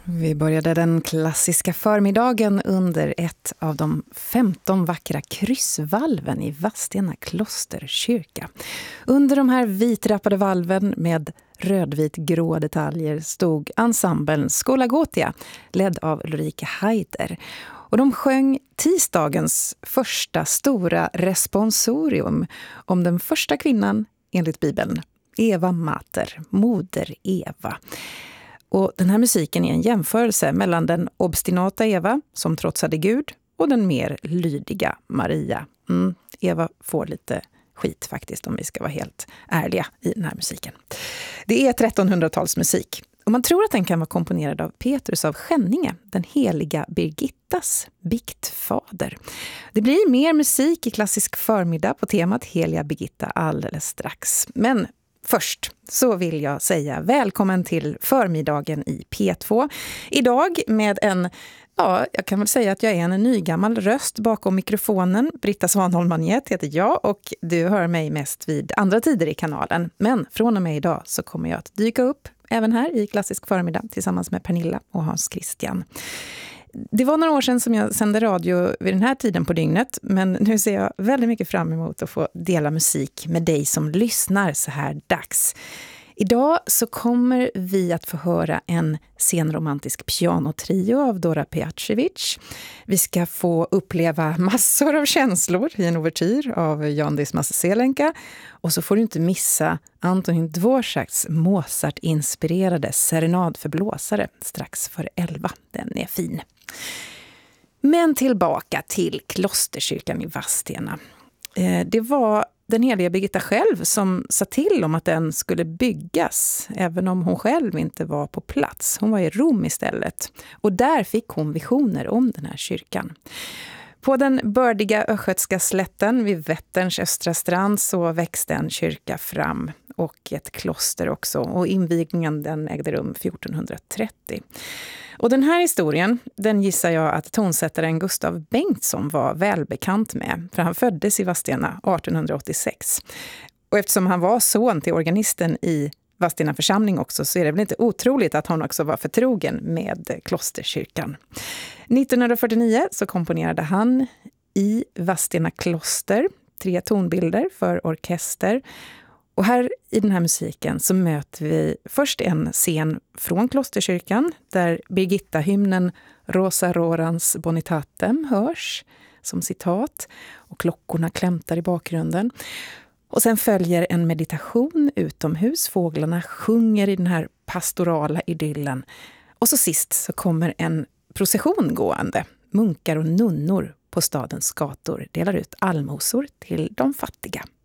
Vi började den klassiska förmiddagen under ett av de 15 vackra kryssvalven i Vadstena klosterkyrka. Under de här vitrappade valven med rödvit-grå detaljer stod ensemblen Schola Gothia, ledd av Ulrika Haider. Och de sjöng tisdagens första stora responsorium om den första kvinnan enligt Bibeln, Eva Mater, moder Eva. Och den här musiken är en jämförelse mellan den obstinata Eva som trotsade Gud och den mer lydiga Maria. Eva får lite skit faktiskt, om vi ska vara helt ärliga i den här musiken. Det är 1300-talsmusik och man tror att den kan vara komponerad av Petrus av Skänninge, den heliga Birgittas biktfader. Det blir mer musik i klassisk förmiddag på temat Heliga Birgitta alldeles strax. Men först så vill jag säga välkommen till förmiddagen i P2. Idag med jag kan väl säga att jag är en nygammal röst bakom mikrofonen. Britta Svanholm-Magnet heter jag och du hör mig mest vid andra tider i kanalen. Men från och med idag så kommer jag att dyka upp även här i klassisk förmiddag tillsammans med Pernilla och Hans Christian. Det var några år sedan som jag sände radio vid den här tiden på dygnet, men nu ser jag väldigt mycket fram emot att få dela musik med dig som lyssnar så här dags. Idag så kommer vi att få höra en senromantisk pianotrio av Dora Pejacevic. Vi ska få uppleva massor av känslor i en ouvertyr av Jan Dismas Selenka. Och så får du inte missa Antonin Dvořáks Mozart-inspirerade serenad för blåsare strax före 11. Den är fin. Men tillbaka till klosterkyrkan i Vadstena. Det var den heliga Birgitta själv som sa till om att den skulle byggas, även om hon själv inte var på plats. Hon var i Rom istället. Och där fick hon visioner om den här kyrkan. På den bördiga östgötska slätten vid Vätterns östra strand så växte en kyrka fram och ett kloster också. Och invigningen den ägde rum 1430. Och den här historien, den gissar jag att tonsättaren Gustav Bengtsson var välbekant med. För han föddes i Vadstena 1886. Och eftersom han var son till organisten i Vadstena församling också så är det väl inte otroligt att han också var förtrogen med klosterkyrkan. 1949 så komponerade han i Vadstena kloster 3 tonbilder för orkester. Och här i den här musiken så möter vi först en scen från klosterkyrkan där Birgitta-hymnen Rosa Rorans Bonitatem hörs som citat och klockorna klämtar i bakgrunden. Och sen följer en meditation utomhus, fåglarna sjunger i den här pastorala idyllen. Och så sist så kommer en procession gående, munkar och nunnor på stadens gator delar ut allmosor till de fattiga.